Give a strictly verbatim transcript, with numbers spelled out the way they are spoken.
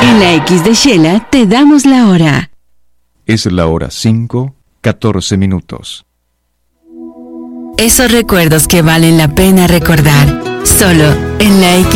En la X de Shela te damos la hora. Es la hora cinco, catorce minutos. Esos recuerdos que valen la pena recordar. Solo en la X